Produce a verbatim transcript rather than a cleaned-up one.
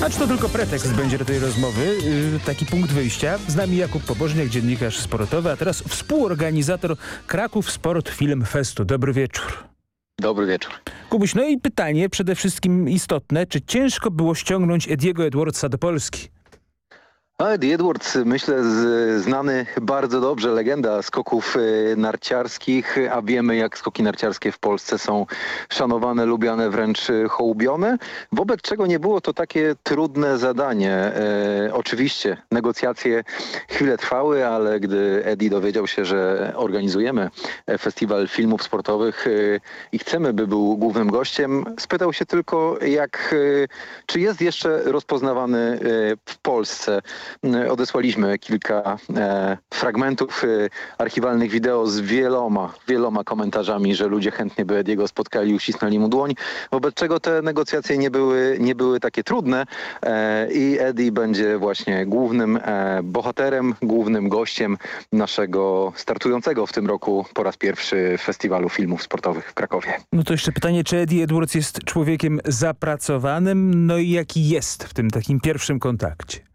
A czy to tylko pretekst będzie do tej rozmowy? Yy, taki punkt wyjścia. Z nami Jakub Pobożniak, dziennikarz sportowy, a teraz współorganizator Kraków Sport Film Festu. Dobry wieczór. Dobry wieczór. Kubuś, no i pytanie przede wszystkim istotne. Czy ciężko było ściągnąć Ediego Edwardsa do Polski? A Eddie Edwards, myślę, z, znany bardzo dobrze, legenda skoków y, narciarskich, a wiemy, jak skoki narciarskie w Polsce są szanowane, lubiane, wręcz y, hołubione. Wobec czego nie było to takie trudne zadanie. Y, oczywiście negocjacje chwilę trwały, ale gdy Eddie dowiedział się, że organizujemy festiwal filmów sportowych y, i chcemy, by był głównym gościem, spytał się tylko, jak, y, czy jest jeszcze rozpoznawany y, w Polsce. Odesłaliśmy kilka e, fragmentów e, archiwalnych wideo z wieloma, wieloma komentarzami, że ludzie chętnie by Ediego spotkali, uścisnęli mu dłoń, wobec czego te negocjacje nie były, nie były takie trudne e, i Eddie będzie właśnie głównym e, bohaterem, głównym gościem naszego startującego w tym roku po raz pierwszy festiwalu filmów sportowych w Krakowie. No to jeszcze pytanie, czy Eddie Edwards jest człowiekiem zapracowanym, no i jaki jest w tym takim pierwszym kontakcie?